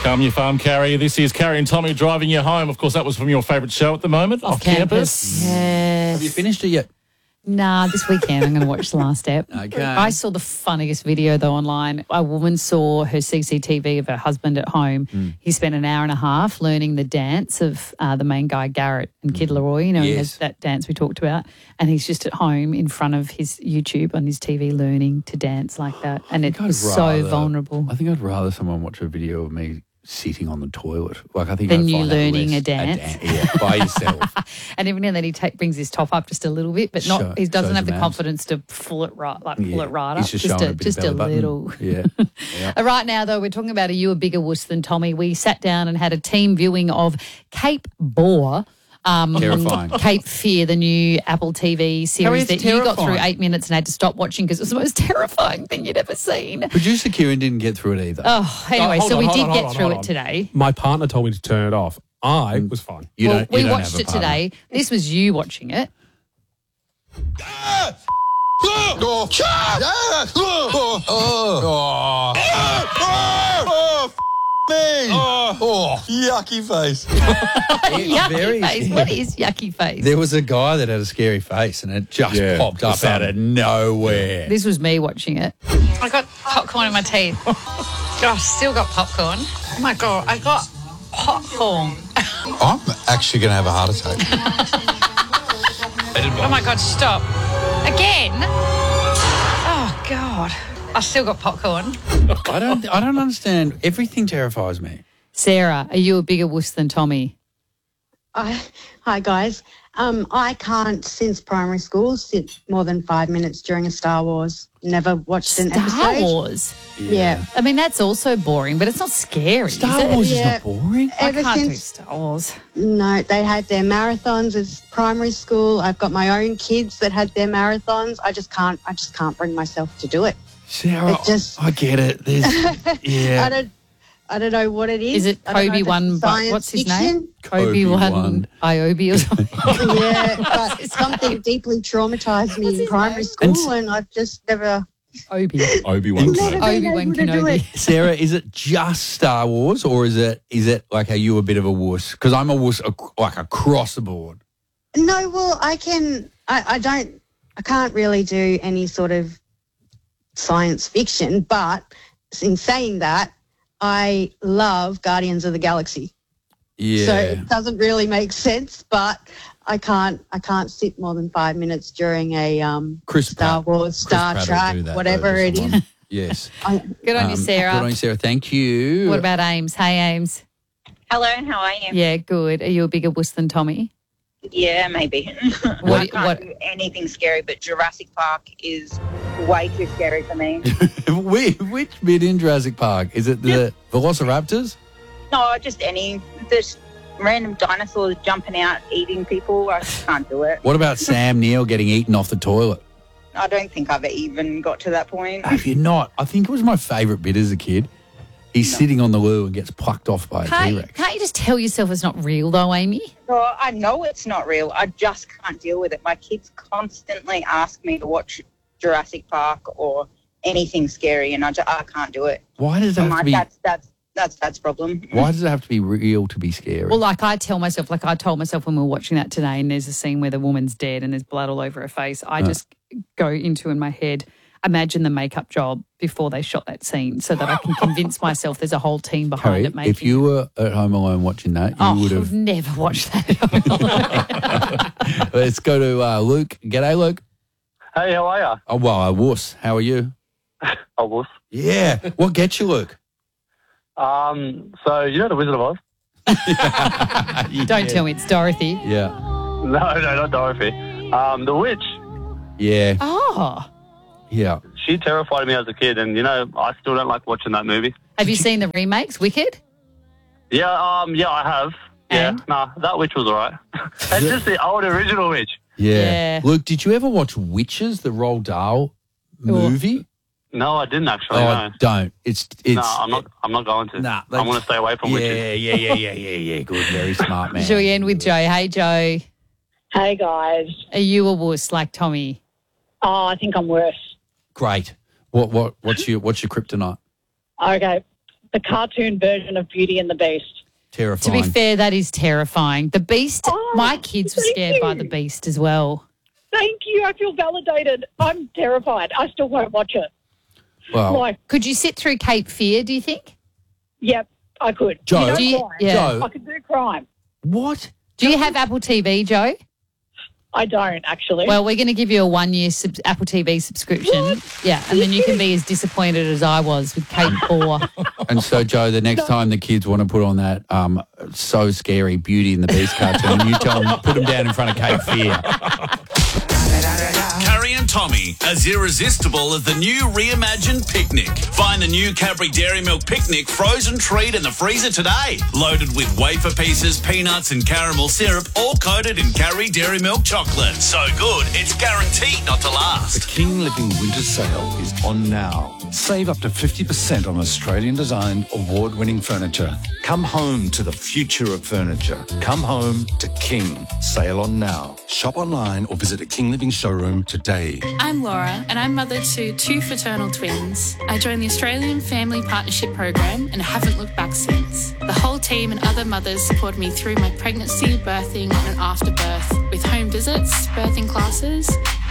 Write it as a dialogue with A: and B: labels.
A: Calm your farm, Carrie. This is Carrie and Tommy driving you home. Of course, that was from your favourite show at the moment, Off Campus.
B: Yes.
C: Have you finished it yet?
B: Nah, this weekend I'm going to watch the last step.
C: Okay.
B: I saw the funniest video, though, online. A woman saw her CCTV of her husband at home. He spent an hour and a half learning the dance of the main guy, Garrett, and Kid Laroi. You know, he has that dance we talked about. And he's just at home in front of his YouTube on his TV learning to dance like that. And it was so vulnerable.
C: I think I'd rather someone watch a video of me sitting on the toilet. Like, I think
B: Than
C: I'd
B: you
C: find that
B: learning
C: less
B: a dance.
C: Yeah, by yourself.
B: And every now and then he brings his top up just a little bit, but not. He doesn't
C: shows
B: have the
C: him abs.
B: confidence to pull it right up.
C: He's just showing a bit
B: just
C: of
B: a
C: belly button.
B: little.
C: Yeah.
B: Right now, though, we're talking about Are You a Bigger Wuss Than Tommy? We sat down and had a team viewing of Cape Boar.
C: Terrifying.
B: Cape Fear, the new Apple TV series that you got through 8 minutes and had to stop watching because it was the most terrifying thing you'd ever seen.
C: Producer Kieran didn't get through it either.
B: Oh, anyway, so we did get through it today.
D: My partner told me to turn it off. I was fine.
C: You
B: Well,
C: don't-
B: we
C: you don't
B: watched
C: have a
B: it
C: partner.
B: today. This was you watching it.
E: Yucky face.
B: Yucky face. What is yucky face?
C: There was a guy that had a scary face and it just popped up out of nowhere.
B: This was me watching it.
F: I got popcorn in my teeth. Gosh, still got popcorn. Oh my God, I got popcorn.
E: I'm actually going to have a heart attack.
F: Oh my God, stop. Again? Oh God, I still got popcorn.
C: I don't understand. Everything terrifies me.
B: Sarah, are you a bigger wuss than Tommy?
G: Hi, guys. I can't, since primary school, sit more than 5 minutes during a Star Wars. Never watched an episode.
B: Star Wars?
G: Yeah.
B: I mean, that's also boring, but it's not scary.
C: Star
B: is it?
C: Wars is
G: Yeah.
C: not boring.
B: I
G: Ever
B: can't do
G: since,
B: Star Wars.
G: no, they had their marathons as primary school. I've got my own kids that had their marathons. I just can't bring myself to do it.
C: Sarah,
G: It just-
C: I get it. There's, yeah.
G: I don't know what it is.
B: Is it
G: I don't know if it's
B: Obi-Wan,
G: science
B: what's his
G: fiction.
B: name? Obi-Wan Iobi or something.
G: Yeah, but something deeply traumatized me in primary school, and I've just never
A: Obi-Wan.
G: never been
B: Obi-Wan
G: able to do it.
B: Kenobi.
C: Sarah, is it just Star Wars or is it like, are you a bit of a wuss? Because I'm a wuss like across the board.
G: No, well, I can't really do any sort of science fiction, but in saying that, I love Guardians of the Galaxy.
C: Yeah.
G: So it doesn't really make sense, but I can't sit more than 5 minutes during a Star Wars, Star Trek, whatever it is.
C: Yes.
B: Good on you, Sarah.
C: Good on you, Sarah. Thank you.
B: What about Ames? Hey, Ames.
H: Hello, how are you?
B: Yeah, good. Are you a bigger wuss than Tommy?
H: Yeah, maybe. I can't do anything scary, but Jurassic Park is way too scary for me.
C: Which bit in Jurassic Park? Is it the Velociraptors?
H: No, just there's random dinosaurs jumping out, eating people. I just can't do it.
C: What about Sam Neill getting eaten off the toilet?
H: I don't think I've even got to that point.
C: Have you not? I think it was my favourite bit as a kid. He's sitting on the loo and gets plucked off by a T-Rex.
B: Can't you just tell yourself it's not real, though, Amy?
H: So I know it's not real. I just can't deal with it. My kids constantly ask me to watch Jurassic Park or anything scary, and I can't do it.
C: Why does it have to be?
H: That's problem.
C: Why does it have to be real to be scary?
B: Well, like I told myself when we were watching that today, and there's a scene where the woman's dead and there's blood all over her face, I just go into in my head, imagine the makeup job before they shot that scene so that I can convince myself there's a whole team behind
C: Harry,
B: it making
C: if you were at home alone watching that, you would have...
B: I've never watched that.
C: Let's go to Luke. G'day, Luke.
I: Hey, how are you?
C: Oh, well, I wuss. How are you?
I: I was.
C: Yeah. What gets you, Luke?
I: So, you know The Wizard of Oz?
B: Don't tell me it's Dorothy.
C: Yeah.
I: No, not Dorothy. The Witch.
C: Yeah.
B: Oh.
C: Yeah.
I: She terrified me as a kid, and, I still don't like watching that movie.
B: Have you seen the remakes, Wicked?
I: Yeah, I have.
B: And?
I: Yeah, nah, that witch was all right. It's just the old original witch.
C: Yeah. Luke, did you ever watch Witches, the Roald Dahl movie?
I: No, I didn't actually.
C: Oh,
I: no.
C: don't. It's.
I: No, I'm not going to.
C: Nah,
I: I want to stay away from witches.
C: Yeah. Good, very smart man.
B: Shall we end with Joe? Hey, Joe.
J: Hey, guys.
B: Are you a wuss like Tommy?
J: Oh, I think I'm worse.
C: Great. What's your kryptonite?
J: Okay. the cartoon version of Beauty and the Beast.
C: Terrifying.
B: To be fair, that is terrifying. The Beast, my kids were scared by the Beast as well.
J: Thank you. I feel validated. I'm terrified. I still won't watch it.
C: Well,
B: could you sit through Cape Fear, do you think?
J: Yep, I could.
C: Joe,
J: Joe, I could do crime.
C: What?
B: Do you have Apple TV, Joe?
J: I don't, actually.
B: Well, we're going to give you a 1-year Apple TV subscription.
J: What?
B: Yeah, and then you can be as disappointed as I was with Cape 4.
C: And so, Joe, the next time the kids want to put on that so scary Beauty and the Beast cartoon, you tell them, put them down in front of Cape Fear.
K: Carrie and Tommy, as irresistible as the new reimagined picnic. Find the new Cadbury Dairy Milk Picnic frozen treat in the freezer today. Loaded with wafer pieces, peanuts and caramel syrup, all coated in Cadbury Dairy Milk chocolate. So good, it's guaranteed not to last.
L: The King Living Winter Sale is on now. Save up to 50% on Australian-designed, award-winning furniture. Come home to the future of furniture. Come home to King. Sale on now. Shop online or visit a King Living showroom today.
M: I'm Laura and I'm mother to 2 fraternal twins. I joined the Australian Family Partnership Program and haven't looked back since. The whole team and other mothers supported me through my pregnancy, birthing and after birth with home visits, birthing classes